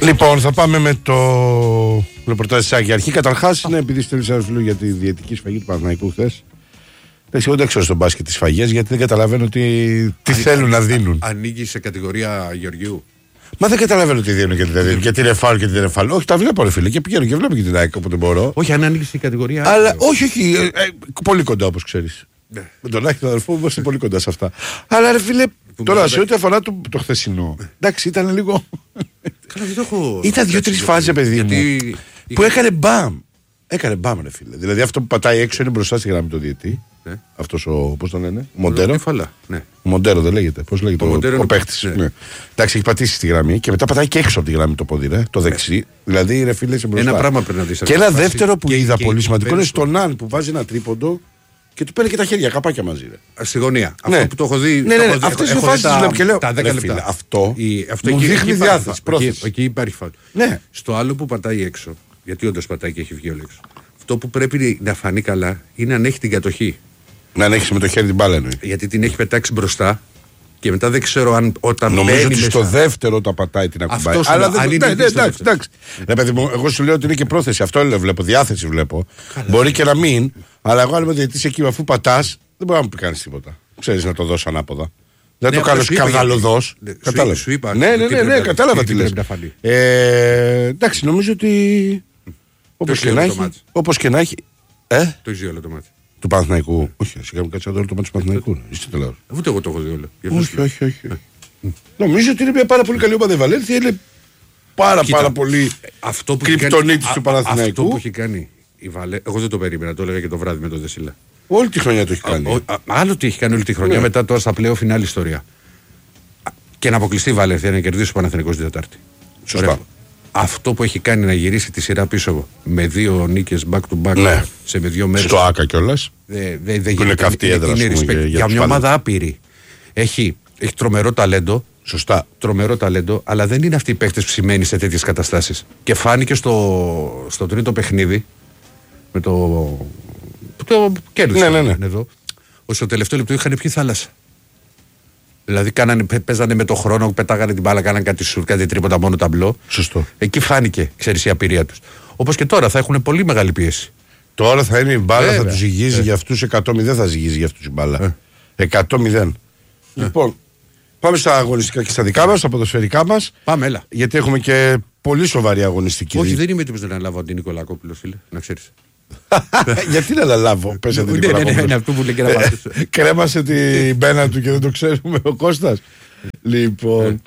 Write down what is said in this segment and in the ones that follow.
Λοιπόν, θα πάμε με το ρεπορτάζ της Άκη. Αρχή καταρχάς είναι επειδή στέλνει ένα φίλο για τη διαιτική σφαγή του Παναθηναϊκού χθες. Εγώ δεν ξέρω στον μπάσκετ τις σφαγές γιατί δεν καταλαβαίνω τι θέλουν να δίνουν. Ανοίγει σε κατηγορία Γεωργίου. Μα δεν καταλαβαίνω τι δίνουν και τι δεν δίνουν. Γιατί είναι φάουλ και τι δεν είναι φάουλ. Όχι, τα βλέπω ρε φίλε και πηγαίνω και βλέπω και την Άκη όποτε μπορώ. Όχι, αν ανοίγει η κατηγορία. Αλλά όχι, πολύ κοντά όπως ξέρεις. Ναι. Με τον Άκη τον αδερφό μου είμαστε πολύ κοντά σε αυτά. Αλλά ρε φίλε, τώρα σε ό,τι αφορά το χθεσινό. Εντάξει, ήταν λίγο. Ήταν 2-3 φάσεις, παιδί μου. Που έκανε μπαμ. Έκανε μπαμ, ρε φίλε. Δηλαδή αυτό που πατάει έξω είναι μπροστά στη γραμμή του διαιτή. Ναι. Αυτός πώς τον λένε, Μοντέρο. Ναι. Μοντέρο δεν λέγεται. Πώς λέγεται ο παίχτης. Ναι. Ναι. Εντάξει, έχει πατήσει στη γραμμή και μετά πατάει και έξω από τη γραμμή το πόδι, το δεξί. Ναι. Δηλαδή, ρε φίλε, μπροστά. Ένα πράγμα πρέπει να δεις. Και ένα δεύτερο που είδα πολύ σημαντικό είναι στον Αν που βάζει ένα τρίποντο και του παίρνει και τα χέρια, καπάκια μαζί. Στη γωνία. Ναι. Αυτό που το έχω δει. Ναι, αυτές οι φάσεις τις βλέπω και λέω. Τα 10 λεπτά. Αυτό μου δείχνει διάθεση. Εκεί υπάρχει φάουλ. Στο άλλο που πατάει έξω, γιατί όντως πατάει και έχει βγει όλο έξω. Αυτό που πρέπει να φανεί καλά είναι αν έχει την κατοχή. Να ανέχει με το χέρι την μπάλα εννοεί. Γιατί την έχει πετάξει μπροστά και μετά δεν ξέρω αν όταν νομίζω μπαίνει ότι μέσα... στο δεύτερο τα πατάει την ακουμπάει. Αλλά δεν είναι. Εντάξει. Ρε παιδί μου, εγώ σου λέω ότι είναι και πρόθεση. Αυτό βλέπω, διάθεση βλέπω. Καλά, μπορεί και να μην, αλλά εγώ αν είμαι διαιτητής εκεί αφού πατάς, δεν μπορεί να μου πει κανείς τίποτα. Ξέρεις να το δώσω ανάποδα. Δεν το κάνω σκανδαλωδός. Σου είπα. Ναι, κατάλαβα τι λες. Εντάξει, νομίζω ότι όπως και να έχει. Το έχει όλο το μάτι. Του Παναθηναϊκού. Όχι, σιγά μου κάτσε όλο το μάτι του Παναθηναϊκού. Είστε τελειώς. Ούτε εγώ το έχω δει όλο. Όχι. Νομίζω ότι είναι μια πάρα πολύ καλή ομάδα η Βαλένθια. Είναι πάρα πολύ κρυπτονίτης του Παναθηναϊκού. Αυτό που έχει κάνει η Βαλένθια. Εγώ δεν το περίμενα, το έλεγα και το βράδυ με τον Δεσίλα. Όλη τη χρονιά το έχει κάνει. Άλλο τι έχει κάνει όλη τη χρονιά, μετά τώρα στα πλέον φινάλη ιστορία. Και να αποκλειστεί η Βαλένθια να κερδίσει ο Παναθηναϊκός την Τετάρτη. Σωστά. Αυτό που έχει κάνει να γυρίσει τη σειρά πίσω με 2 νίκες back to back σε με 2 μέρες. Στο ΆΚΑ κιόλας. Που είναι καυτή έδρα. Για μια ομάδα άπειρη. Έχει τρομερό ταλέντο. Σωστά. Τρομερό ταλέντο, αλλά δεν είναι αυτοί οι παίκτες ψημένοι σε τέτοιες καταστάσεις. Και φάνηκε στο τρίτο παιχνίδι με το κέρδισε. Ναι. Εδώ. Ότι στο τελευταίο λεπτό είχαν πιει θάλασσα. Δηλαδή παίζανε με το χρόνο, πετάγανε την μπάλα, κάνανε κάτι σουρ, κάτι τρίποτα μόνο ταμπλό. Σωστό. Εκεί φάνηκε, ξέρεις, η απειρία τους. Όπως και τώρα θα έχουν πολύ μεγάλη πίεση. Τώρα θα είναι η μπάλα, θα τους ζυγίζει για αυτούς 100-0, θα ζυγίζει για αυτούς η μπάλα. 100-0. Λοιπόν, πάμε στα αγωνιστικά και στα δικά μας, στα ποδοσφαιρικά μας. Πάμε, έλα. Γιατί έχουμε και πολύ σοβαρή αγωνιστική. Όχι, δεν είμαι έτοιμος να αναλάβω την Νικολακόπουλο, φίλε, να ξέρεις. Γιατί να αναλάβω, πες την Νικολακόπουλο. Ναι, αυτό που λέει και να πάρεις. Κρέμασε την πένα του και δεν το ξέρουμε ο Κώστας. Λοιπόν,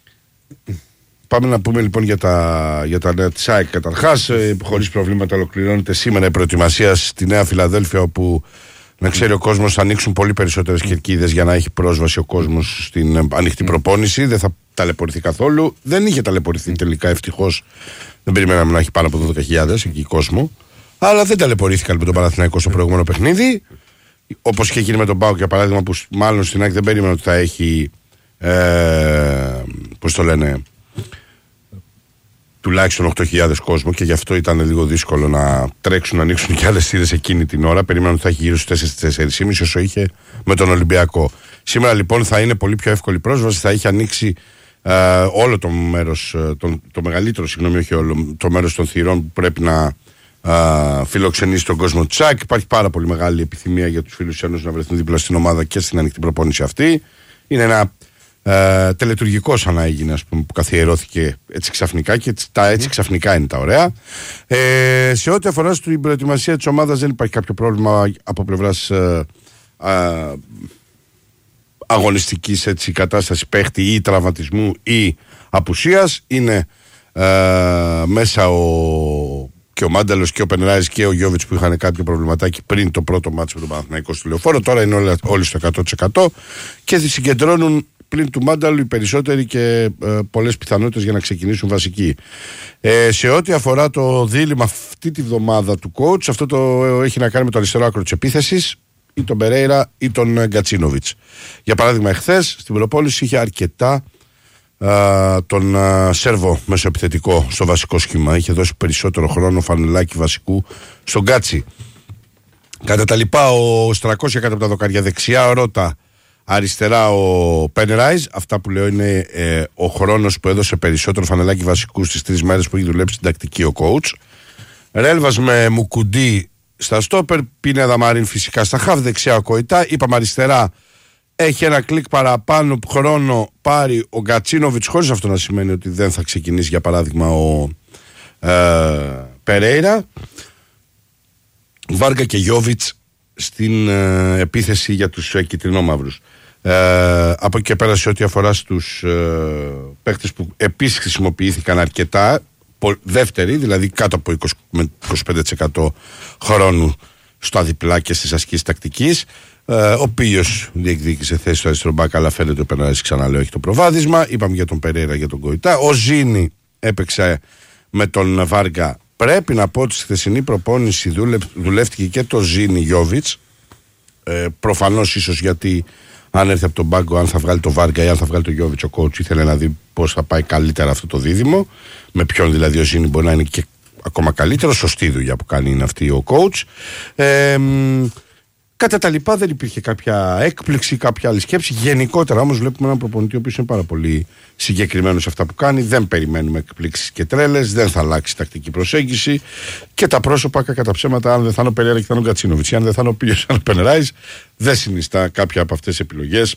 πάμε να πούμε λοιπόν για τα νέα της ΑΕΚ καταρχάς. Χωρίς προβλήματα ολοκληρώνεται σήμερα η προετοιμασία στη Νέα Φιλαδέλφια, όπου να ξέρει ο κόσμος θα ανοίξουν πολύ περισσότερες κερκίδες για να έχει πρόσβαση ο κόσμος στην ανοιχτή προπόνηση. Δεν θα ταλαιπωρηθεί καθόλου. Δεν είχε ταλαιπωρηθεί τελικά, ευτυχώς. Δεν περιμέναμε να έχει πάνω από 12.000 εκεί κόσμο. Αλλά δεν ταλαιπωρήθηκαν με τον Παναθηναϊκό στο προηγούμενο παιχνίδι. Όπως είχε γίνει με τον ΠΑΟΚ για παράδειγμα, που μάλλον στην ΑΕΚ δεν περίμενε ότι θα έχει. Πώς το λένε. Τουλάχιστον 8.000 κόσμο και γι' αυτό ήταν λίγο δύσκολο να τρέξουν να ανοίξουν και άλλες θύρες εκείνη την ώρα. Περίμεναν ότι θα έχει γύρω στους 4-4,5 όσο είχε με τον Ολυμπιακό. Σήμερα λοιπόν θα είναι πολύ πιο εύκολη πρόσβαση, θα έχει ανοίξει όλο το μέρος, το μεγαλύτερο, συγγνώμη, όχι όλο, το μέρος των θυρών που πρέπει να φιλοξενήσει τον κόσμο του ΣΑΚ. Υπάρχει πάρα πολύ μεγάλη επιθυμία για τους φίλους Ένωσης να βρεθούν δίπλα στην ομάδα και στην ανοιχτή προπόνηση αυτή. Είναι ένα τελετουργικό σαν να έγινε, ας πούμε, που καθιερώθηκε έτσι ξαφνικά και τα έτσι ξαφνικά είναι τα ωραία. Σε ό,τι αφορά στην προετοιμασία της ομάδας δεν υπάρχει κάποιο πρόβλημα από πλευράς αγωνιστικής κατάστασης παίχτη ή τραυματισμού ή απουσίας. Είναι μέσα και ο Μάνταλος και ο Πενράης και ο Γιώβιτς που είχαν κάποιο προβληματάκι πριν το πρώτο μάτσο με τον Παναθηναϊκό στο Λεωφόρο. Τώρα είναι όλοι στο 100% και συγκεντρώνουν πλην του Μάνταλου οι περισσότεροι και πολλές πιθανότητες για να ξεκινήσουν βασικοί. Σε ό,τι αφορά το δίλημμα αυτή τη βδομάδα του coach, αυτό το έχει να κάνει με το αριστερό άκρο της επίθεσης, ή τον Περέιρα ή τον Γκατσίνοβιτς. Για παράδειγμα, εχθές στην προπόνηση είχε αρκετά τον Σέρβο μεσοεπιθετικό στο βασικό σχήμα. Είχε δώσει περισσότερο χρόνο φανελάκι βασικού στον Γκάτσι. Κατά τα λοιπά, ο Στρακός έκανε από τα δοκάρια δεξιά, ο Ρώτα Αριστερά ο Πενεράιζ. Αυτά που λέω είναι ο χρόνος που έδωσε περισσότερο φανελάκι βασικού στις 3 μέρες που έχει δουλέψει στην τακτική ο coach. Ρέλβας με Μουκουντή στα στόπερ. Πινέδα Μαρίν φυσικά στα χαφ. Δεξιά ο Κοϊτά. Είπαμε αριστερά. Έχει ένα κλικ παραπάνω χρόνο πάρει ο Γκατσίνοβιτς, χωρίς αυτό να σημαίνει ότι δεν θα ξεκινήσει για παράδειγμα ο Περέιρα. Βάργα και Γιόβιτς στην επίθεση για τους κυτρινόμαυρους. Από εκεί και πέρα σε ό,τι αφορά στους παίκτες που επίσης χρησιμοποιήθηκαν αρκετά, δεύτερη, δηλαδή κάτω από 25% χρόνου στα διπλά και στις ασκήσεις τακτικής. Ο Πίος διεκδίκησε θέση στο αριστερό μπακ, αλλά φαίνεται ο Πεναράς, ξαναλέω, έχει το προβάδισμα. Είπαμε για τον Περέιρα, για τον Κοϊτά. Ο Ζήνη έπαιξε με τον Βάργα. Πρέπει να πω ότι στη χθεσινή προπόνηση δουλεύτηκε και το Ζήνη Γιόβιτς. Προφανώς ίσως γιατί αν έρθει από τον πάγκο, αν θα βγάλει το Βάργα ή αν θα βγάλει το Γιόβιτς, ο coach ήθελε να δει πώς θα πάει καλύτερα αυτό το δίδυμο. Με ποιον δηλαδή ο Ζήνη μπορεί να είναι και ακόμα καλύτερο. Σωστή δουλειά που κάνει είναι αυτή ο coach. Κατά τα λοιπά δεν υπήρχε κάποια έκπληξη, κάποια άλλη σκέψη. Γενικότερα όμως βλέπουμε έναν προπονητή ο οποίος είναι πάρα πολύ συγκεκριμένος σε αυτά που κάνει. Δεν περιμένουμε εκπλήξεις και τρέλες, δεν θα αλλάξει τακτική προσέγγιση. Και τα πρόσωπα κατά ψέματα, αν δεν θα είναι ο Περέιρα και θα είναι ο Γκατσίνοβιτς, αν δεν θα είναι ο Πίος, αν ο Πενεράιζ, δεν συνιστά κάποια από αυτές τις επιλογές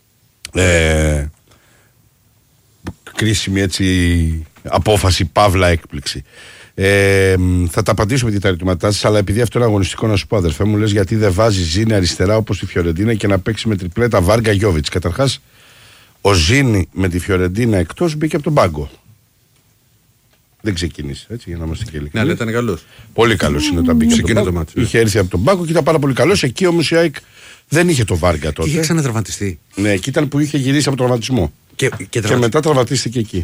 κρίσιμη έτσι απόφαση, παύλα έκπληξη. Θα τα απαντήσω με τα ερωτήματά σας, αλλά επειδή αυτό είναι αγωνιστικό, να σου πω, αδερφέ μου, λες γιατί δεν βάζει Ζήνη αριστερά όπως τη Φιωρεντίνα και να παίξει με τριπλέτα Βάργα Γιόβιτς. Καταρχάς, ο Ζήνη με τη Φιωρεντίνα εκτός μπήκε από τον πάγκο. Δεν ξεκίνησε, έτσι, για να είμαστε και ειλικρινείς. Ναι, αλλά ήταν καλός. Πολύ καλός είναι όταν μπήκε από τον πάγκο. Είχε έρθει από τον πάγκο και ήταν πάρα πολύ καλός. Εκεί όμως η ΑΕΚ δεν είχε το Βάργα τότε. Είχε ξανατραυματιστεί. Ναι, εκεί ήταν που είχε γυρίσει από τραυματισμό. Και μετά τραυματίστηκε εκεί.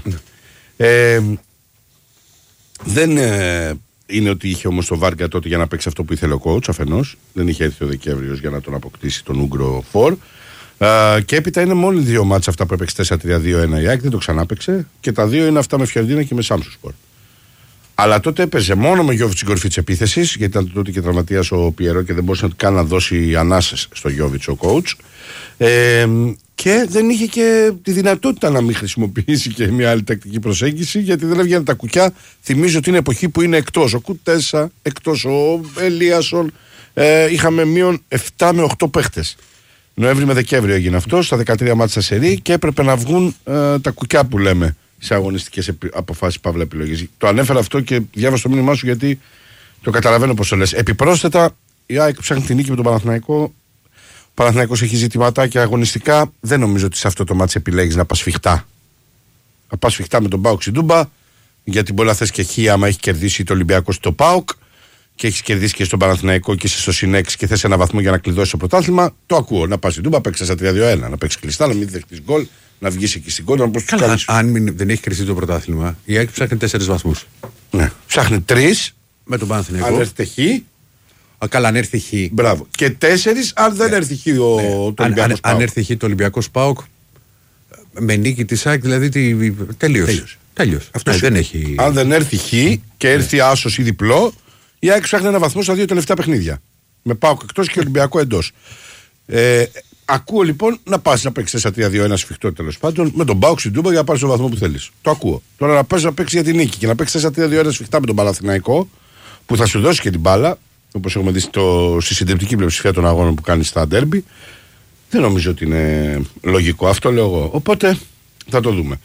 Δεν είναι ότι είχε όμως το Βάργα τότε για να παίξει αυτό που ήθελε ο coach, αφενός. Δεν είχε έρθει ο Δεκέμβριος για να τον αποκτήσει τον Ούγκρο Φορ. Και έπειτα είναι μόνο 2 μάτσα αυτά που έπαιξε 4-3-2-1 η ΑΕΚ, δεν το ξανάπαιξε. Και τα 2 είναι αυτά με Φιωρεντίνα και με Σάμσουσπορ. Αλλά τότε έπαιζε μόνο με Γιόβιτς στην κορυφή της επίθεσης, γιατί ήταν τότε και τραυματίας ο Πιερό και δεν μπορούσε καν να δώσει ανάσες στο Γιόβιτς ο coach. Και δεν είχε και τη δυνατότητα να μην χρησιμοποιήσει και μια άλλη τακτική προσέγγιση, γιατί δεν έβγαινε τα κουκιά. Θυμίζω ότι είναι εποχή που είναι εκτός ο Κουτέσα, εκτός ο Ελίασον. Είχαμε μείον 7 με 8 παίχτες. Νοέμβρη με Δεκέμβριο έγινε αυτό, στα 13 μάτσα σερί, και έπρεπε να βγουν τα κουκιά που λέμε σε αγωνιστικές αποφάσεις, παύλα επιλογές. Το ανέφερα αυτό και διάβασα το μήνυμά σου γιατί το καταλαβαίνω πώς το λες. Επιπρόσθετα, η ΑΕΚ ψάχνει τη νίκη με τον Παναθηναϊκό. Ο Παναθηναϊκός έχει ζητηματάκια αγωνιστικά. Δεν νομίζω ότι σε αυτό το μάτς επιλέγεις να πας σφιχτά. Να πας σφιχτά με τον ΠΑΟΚ στην Τούμπα, γιατί μπορεί να θες και χ άμα έχει κερδίσει το Ολυμπιακό στο ΠΑΟΚ και έχει κερδίσει και στον Παναθηναϊκό και είσαι στο συνέξι και θες ένα βαθμό για να κλειδώσει το πρωτάθλημα. Το ακούω. Να πας στην Τούμπα, παίξεις 3-2-1, να παίξεις κλειστά, να μην δεχτείς γκολ, να βγεις εκεί στην κόντρα. Αν δεν έχει κρυστεί το πρωτάθλημα, η ΑΕΚ ψάχνει 4 βαθμούς. Ναι. Ψάχνει 3 με τον Παναθηναϊκό. Αν έρθει χ. Καλά, αν έρθει χ. Μπράβο. Και 4 αν δεν έρθει χ το Ολυμπιακός ΠΑΟΚ. Αν έρθει χ το Ολυμπιακός ΠΑΟΚ, με νίκη της ΑΕΚ, δηλαδή τελείωσε. Δεν έχει... Αν δεν έρθει χ και έρθει άσος ή διπλό, η ΑΕΚ ψάχνει ένα βαθμό στα 2 τελευταία παιχνίδια. Με ΠΑΟΚ εκτός και Ολυμπιακό εντός. Ακούω λοιπόν να πας να παίξεις 4-3-2-1 σφιχτό τέλος πάντων με τον ΠΑΟΚ στην Τούμπα για να πάρεις τον βαθμό που θέλεις. Το ακούω. Τώρα να πας να παίξεις για την νίκη και να παίξεις 4-3-2-1 σφιχτά με τον Παναθηναϊκό που θα σου δώσει και την μπάλα, όπως έχουμε δει στη συντριπτική πλειοψηφία των αγώνων που κάνει στα ντέρμπι. Δεν νομίζω ότι είναι λογικό. Αυτό λέω εγώ. Οπότε θα το δούμε.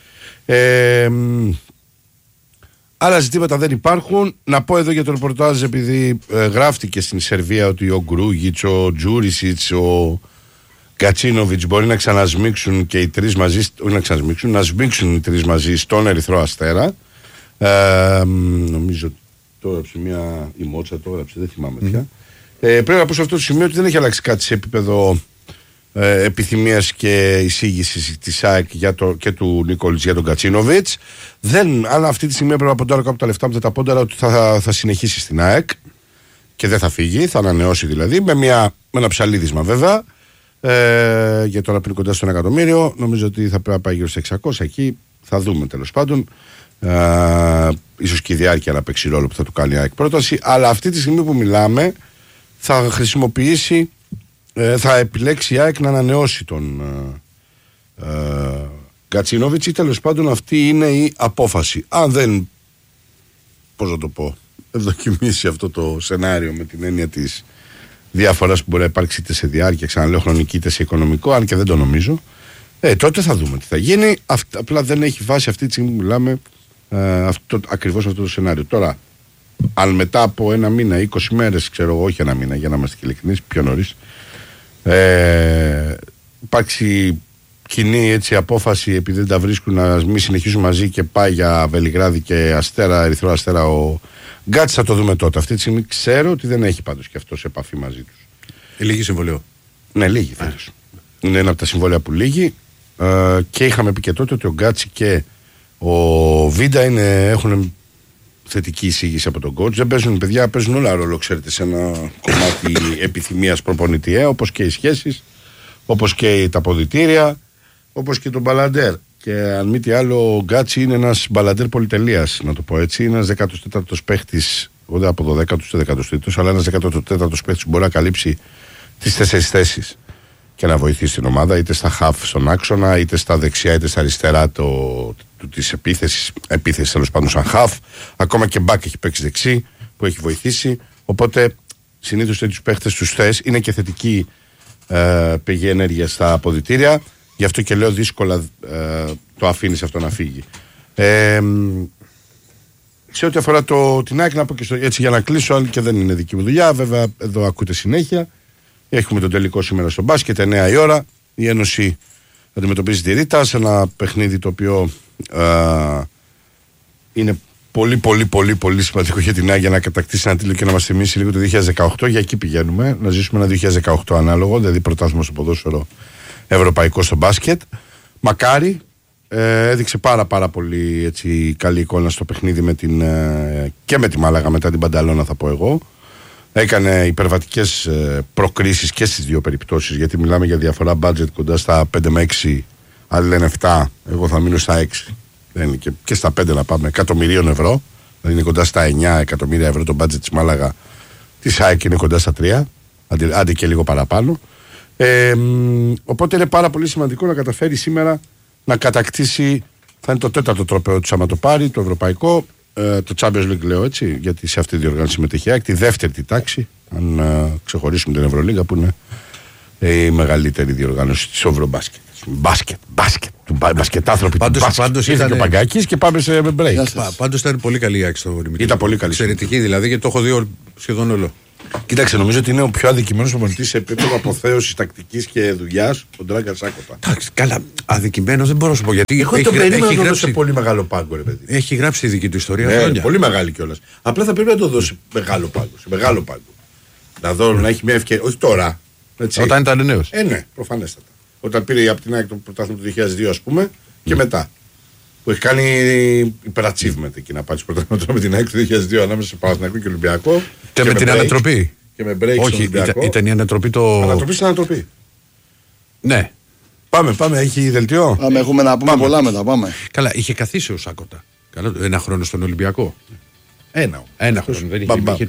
Άλλα ζητήματα δεν υπάρχουν. Να πω εδώ για το ρεπορτάζ, επειδή γράφτηκε στην Σερβία ότι ο Γκρούγιτς, ο Τζούρισιτς, ο Γκατσίνοβιτς μπορεί να ξανασμίξουν και οι τρεις μαζί, όχι να ξανασμίξουν, να σμίξουν οι τρεις μαζί στον Ερυθρό Αστέρα. Νομίζω το έγραψε η Μότσα, το έγραψε, δεν θυμάμαι πια. Πρέπει να πω σε αυτό το σημείο ότι δεν έχει αλλάξει κάτι σε επίπεδο επιθυμίας και εισήγησης της ΑΕΚ και του Νικόλιτς για τον Γκατσίνοβιτς. Αν αυτή τη στιγμή έπρεπε να ποντάρω κάπου τα λεφτά μου, τα πόνταρα ότι θα συνεχίσει στην ΑΕΚ και δεν θα φύγει, θα ανανεώσει δηλαδή, με ένα ψαλίδισμα βέβαια, για το να πει κοντά στο 1 εκατομμύριο. Νομίζω ότι θα πρέπει να πάει γύρω στα 600, εκεί θα δούμε τέλος πάντων. Ίσως και η διάρκεια να παίξει ρόλο που θα του κάνει η ΑΕΚ πρόταση, αλλά αυτή τη στιγμή που μιλάμε θα χρησιμοποιήσει θα επιλέξει η ΑΕΚ να ανανεώσει τον Γκατσίνοβιτς ή τέλος πάντων αυτή είναι η απόφαση. Αν δεν, πώς να το πω, ευδοκιμήσει αυτό το σενάριο με την έννοια της διαφοράς που μπορεί να υπάρξει είτε σε διάρκεια, ξαναλέω, χρονική είτε σε οικονομικό, αν και δεν το νομίζω, τότε θα δούμε τι θα γίνει. Απλά δεν έχει βάση αυτή τη στιγμή που μιλάμε ακριβώς αυτό το σενάριο. Τώρα, αν μετά από ένα μήνα, 20 μέρες, ξέρω εγώ, όχι ένα μήνα για να είμαστε ειλικρινείς, πιο νωρίς, υπάρξει κοινή έτσι, απόφαση επειδή δεν τα βρίσκουν να μην συνεχίσουν μαζί και πάει για Βελιγράδι και Αστέρα, Ερυθρό Αστέρα ο Γκάτς, θα το δούμε τότε. Αυτή τη στιγμή ξέρω ότι δεν έχει πάντως και αυτό σε επαφή μαζί τους. Λύγει συμβολίο. Ναι, λύγει φέτος. Είναι ένα από τα συμβόλαια που λύγει και είχαμε πει και τότε ότι ο Γκάτσι και ο Βίντα έχουν θετική εισήγηση από τον coach. Δεν παίζουν παιδιά, παίζουν όλα ρόλο, ξέρετε, σε ένα κομμάτι επιθυμίας προπονητή, όπως και οι σχέσεις, όπως και τα αποδυτήρια, όπως και τον μπαλαντέρ. Και αν μη τι άλλο, ο Γκάτσι είναι ένας μπαλαντέρ πολυτελείας, να το πω έτσι. Είναι ένας 14ος παίχτης, όχι από 12ος ούτε 13ος, αλλά ένας 14ος παίχτης που μπορεί να καλύψει τις 4 θέσεις και να βοηθήσει την ομάδα, είτε στα χαφ στον άξονα, είτε στα δεξιά, είτε στα αριστερά της επίθεσης τέλος πάντων σαν χαφ. Ακόμα και μπακ έχει παίξει δεξί που έχει βοηθήσει. Οπότε συνήθως τέτοιους παίχτες τους θες, είναι και θετική πηγή ενέργεια στα αποδυτήρια. Γι' αυτό και λέω δύσκολα το αφήνεις αυτό να φύγει. Σε ό,τι αφορά την ΑΕΚ, να πω και έτσι για να κλείσω, αν και δεν είναι δική μου δουλειά, βέβαια εδώ ακούτε συνέχεια. Έχουμε τον τελικό σήμερα στο μπάσκετ, 9 η ώρα. Η Ένωση αντιμετωπίζει τη Ρίτα σε ένα παιχνίδι το οποίο είναι πολύ σημαντικό για την ΑΕΚ για να κατακτήσει ένα τίτλο και να μας θυμίσει λίγο το 2018. Για εκεί πηγαίνουμε, να ζήσουμε ένα 2018 ανάλογο, δηλαδή πρωτάθλημα στο ποδόσφαιρο, ευρωπαϊκό στο μπάσκετ. Μακάρι, έδειξε πάρα πολύ έτσι, καλή εικόνα στο παιχνίδι και με τη Μάλαγα μετά την Πανταλώνα, θα πω εγώ. Έκανε υπερβατικές προκρίσεις και στις δύο περιπτώσεις, γιατί μιλάμε για διαφορά budget κοντά στα 5 με 6, άλλοι λένε 7, εγώ θα μείνω στα 6. Είναι και στα 5 να πάμε, εκατομμυρίων ευρώ, δηλαδή είναι κοντά στα 9 εκατομμύρια ευρώ το budget της Μάλαγα, της ΑΕΚ είναι κοντά στα 3, άντε και λίγο παραπάνω. Οπότε είναι πάρα πολύ σημαντικό να καταφέρει σήμερα να κατακτήσει, θα είναι το 4ο τροπαίο του άμα το πάρει, το ευρωπαϊκό, το Champions League λέω έτσι, γιατί σε αυτή τη διοργάνωση συμμετέχει τη δεύτερη τη τάξη, αν ξεχωρίσουμε την Ευρωλίγα που είναι η μεγαλύτερη διοργάνωση της Ευρωμπάσκετ. Του μπασκετάνθρωποι του μπάσκετ. Πάντως ήταν ο Παγκάκης και πάμε σε break. Πάντως ήταν πολύ καλή η άκρη στο Ολυμπιακό. Ήταν πολύ καλή. Εξαιρετική δηλαδή, γιατί το έχω δει σχεδόν όλο. Κοίταξε, νομίζω ότι είναι ο πιο αδικημένος προπονητής σε επίπεδο αποθέωσης τακτικής και δουλειάς, ο Ντράγκαν Σάκοτα. Εντάξει, καλά, αδικημένος δεν μπορώ να σου πω γιατί. Εγώ το περίμενα να δώσει πολύ μεγάλο πάγκο, ρε παιδί. Έχει γράψει τη δική του ιστορία. Ναι, πολύ μεγάλη κιόλας. Απλά θα πρέπει να το δώσει μεγάλο πάγκο. Να δω να έχει μια ευκαιρία. Όχι τώρα. Έτσι. Όταν ήταν νέος. Ναι, προφανέστατα. Όταν πήρε από την ΑΕΚ το πρωτάθλημα του 2002, ας πούμε, και μετά. Που έχει κάνει υπερατσίβμεντ εκεί να πάει στο πρωτάθλημα με την ΑΕΚ του 2002 ανάμεσα σε Παναθηναϊκό και Ολυμπιακό. Και με την ανατροπή. Και με break. Όχι, ήταν η ανατροπή το. Ανατροπή στην ανατροπή. Ναι. Πάμε, έχει δελτιό. Έχουμε να πούμε πολλά μετά, πάμε. Καλά, είχε καθίσει ο Σάκοτα. Καλά, ένα χρόνο στον Ολυμπιακό. Ένα χρόνο. Δεν είχε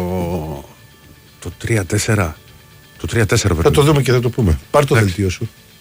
το 3-4. Το 3-4 θα το δούμε και θα το πούμε. Πάρ' το δελτίο σου.